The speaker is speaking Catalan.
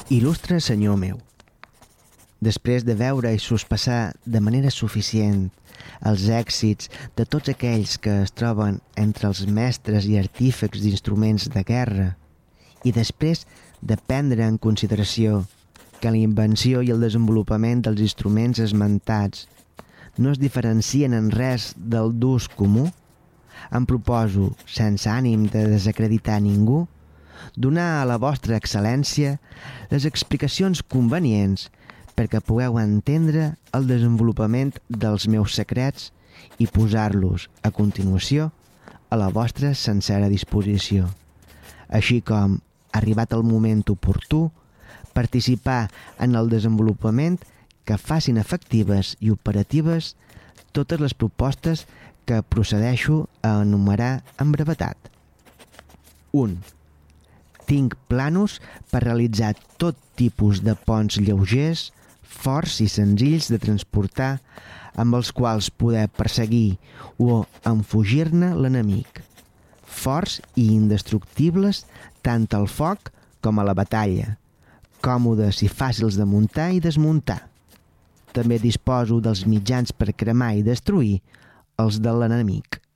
Il·lustre senyor meu, després de veure i sospassar de manera suficient els èxits de tots aquells que es troben entre els mestres i artífecs d'instruments de guerra i després de prendre en consideració que la invenció i el desenvolupament dels instruments esmentats no es diferencien en res del d'ús comú, em proposo, sense ànim de desacreditar ningú, donar a la vostra excel·lència les explicacions convenients perquè pugueu entendre el desenvolupament dels meus secrets i posar-los, a continuació, a la vostra sincera disposició, així com, arribat el moment oportú, participar en el desenvolupament que facin efectives i operatives totes les propostes que procedeixo a enumerar en brevetat. 1. Tinc planos per realitzar tot tipus de ponts lleugers, forts i senzills de transportar, amb els quals poder perseguir o enfugir-ne l'enemic, forts i indestructibles tant al foc com a la batalla, còmodes i fàcils de muntar i desmuntar. També disposo dels mitjans per cremar i destruir els de l'enemic.